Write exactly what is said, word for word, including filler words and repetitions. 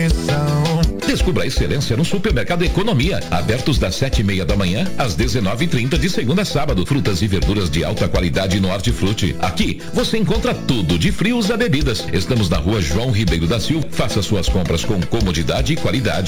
atenção. Descubra a excelência no Supermercado Economia, abertos das sete e meia da manhã às dezenove e trinta de segunda a sábado. Frutas e verduras de alta qualidade no Hortifruti. Aqui você encontra tudo de frios a bebidas. Estamos na rua João Ribeiro da Silva. Faça suas compras com comodidade e qualidade.